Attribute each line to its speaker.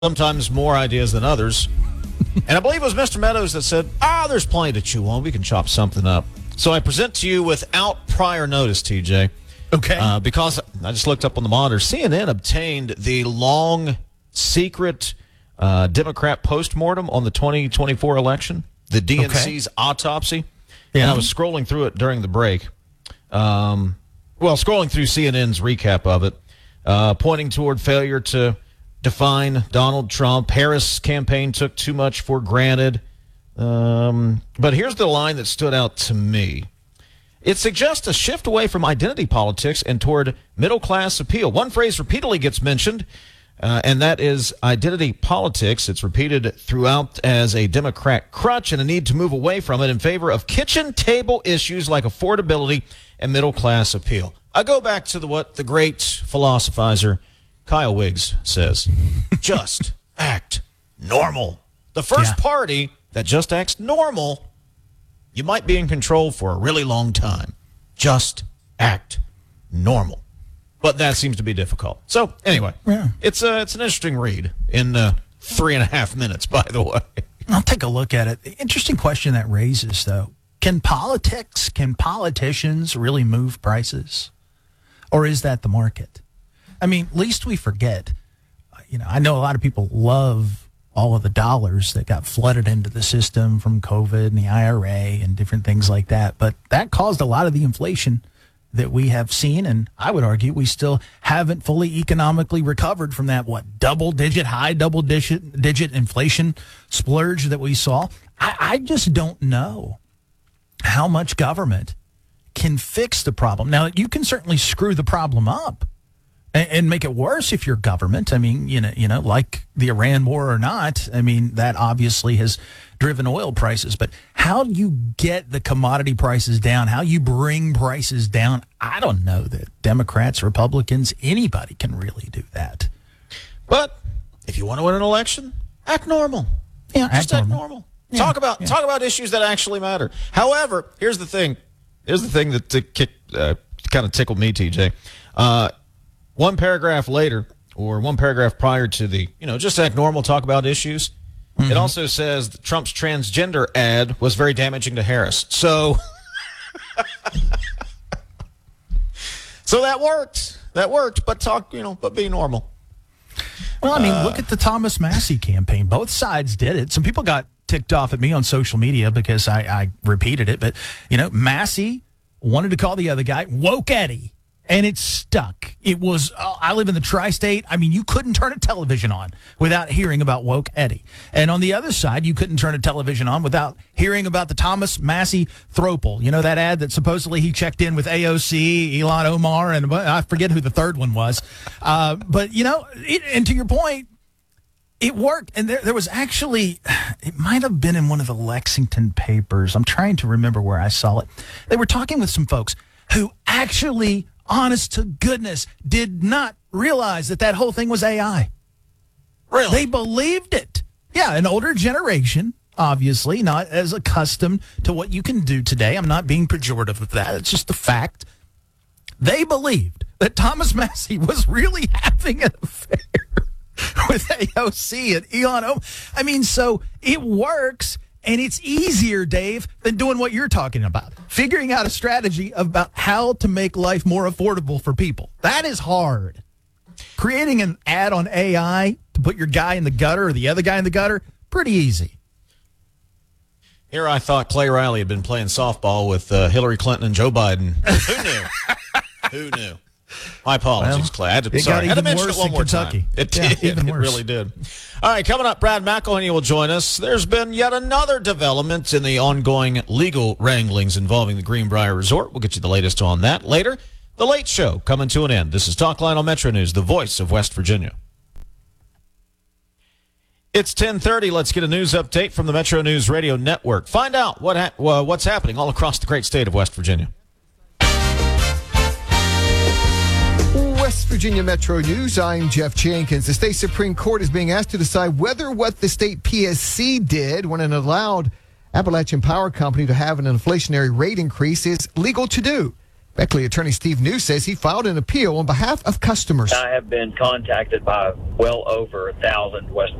Speaker 1: sometimes more ideas than others. And I believe it was Mr. Meadows that said, there's plenty to chew on. We can chop something up. So I present to you without prior notice, TJ.
Speaker 2: Okay.
Speaker 1: Because I just looked up on the monitor. CNN obtained the long, secret Democrat postmortem on the 2024 election, the DNC's autopsy.
Speaker 2: Yeah.
Speaker 1: And I was scrolling through it during the break. Scrolling through CNN's recap of it, pointing toward failure to define Donald Trump. Harris' campaign took too much for granted. But here's the line that stood out to me. It suggests a shift away from identity politics and toward middle-class appeal. One phrase repeatedly gets mentioned, and that is identity politics. It's repeated throughout as a Democrat crutch and a need to move away from it in favor of kitchen table issues like affordability and middle-class appeal. I go back to what the great philosophizer Kyle Wiggs says. Just act normal. The first party that just acts normal, you might be in control for a really long time. Just act normal. But that seems to be difficult. So, anyway, it's an interesting read in 3.5 minutes, by the way.
Speaker 2: I'll take a look at it. The interesting question that raises, though, can politicians really move prices? Or is that the market? I mean, least we forget, I know a lot of people love all of the dollars that got flooded into the system from COVID and the IRA and different things like that. But that caused a lot of the inflation that we have seen. And I would argue we still haven't fully economically recovered from that, high double digit inflation splurge that we saw. I just don't know how much government can fix the problem. Now, you can certainly screw the problem up and make it worse if you're government. I mean, like the Iran war or not, I mean, that obviously has driven oil prices. But how do you get the commodity prices down? How you bring prices down? I don't know that Democrats, Republicans, anybody can really do that.
Speaker 1: But if you want to win an election, act normal.
Speaker 2: Yeah,
Speaker 1: just act normal.
Speaker 2: Yeah,
Speaker 1: talk about issues that actually matter. However, here's the thing. Here's the thing that kind of tickled me, TJ. One paragraph later, or one paragraph prior to the, just act normal, talk about issues. Mm-hmm. It also says that Trump's transgender ad was very damaging to Harris. So, so that worked. But be normal.
Speaker 2: Well, I mean, look at the Thomas Massie campaign. Both sides did it. Some people got ticked off at me on social media because I repeated it. But, Massie wanted to call the other guy Woke Eddie. And it stuck. It was, I live in the tri-state. I mean, you couldn't turn a television on without hearing about Woke Eddie. And on the other side, you couldn't turn a television on without hearing about the Thomas Massie Thropel. That ad that supposedly he checked in with AOC, Ilhan Omar, and I forget who the third one was. But, and to your point, it worked. And there was actually, it might have been in one of the Lexington papers. I'm trying to remember where I saw it. They were talking with some folks who actually, honest to goodness, did not realize that whole thing was AI.
Speaker 1: Really?
Speaker 2: They believed it. Yeah, an older generation, obviously, not as accustomed to what you can do today. I'm not being pejorative of that. It's just a fact. They believed that Thomas Massie was really having an affair with AOC and Ilhan Omar. I mean, so it works. And it's easier, Dave, than doing what you're talking about. Figuring out a strategy about how to make life more affordable for people. That is hard. Creating an ad on AI to put your guy in the gutter or the other guy in the gutter, pretty easy.
Speaker 1: Here I thought Clay Riley had been playing softball with Hillary Clinton and Joe Biden. Who knew? Who knew? My apologies, Clay. I had to mention it one more time. It really did. All right, coming up, Brad McElhenney will join us. There's been yet another development in the ongoing legal wranglings involving the Greenbrier Resort. We'll get you the latest on that later. The Late Show coming to an end. This is Talkline on Metro News, the voice of West Virginia. It's 10:30. Let's get a news update from the Metro News Radio Network. Find out what's happening all across the great state of West Virginia.
Speaker 3: West Virginia Metro News, I'm Jeff Jenkins. The state Supreme Court is being asked to decide whether what the state PSC did when it allowed Appalachian Power Company to have an inflationary rate increase is legal to do. Beckley attorney Steve New says he filed an appeal on behalf of customers.
Speaker 4: I have been contacted by well over 1,000 West